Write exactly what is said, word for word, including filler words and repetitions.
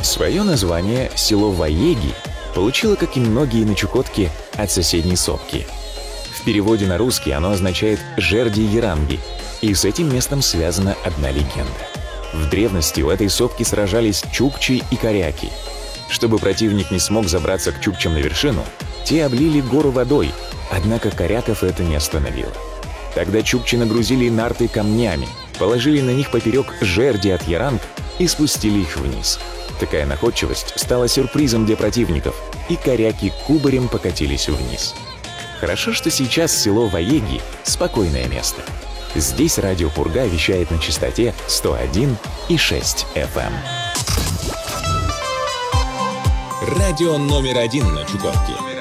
Свое название село Ваеги получило, как и многие на Чукотке, от соседней сопки. В переводе на русский оно означает «жерди Яранги», и с этим местом связана одна легенда. В древности у этой сопки сражались чукчи и коряки. Чтобы противник не смог забраться к чукчам на вершину, те облили гору водой, однако коряков это не остановило. Тогда чукчи нагрузили нарты камнями, положили на них поперек жерди от яранг и спустили их вниз. Такая находчивость стала сюрпризом для противников, и коряки кубарем покатились вниз. Хорошо, что сейчас село Ваеги — спокойное место. Здесь радио Пурга вещает на частоте сто один и шесть эф эм. Радио номер один на Чукотке.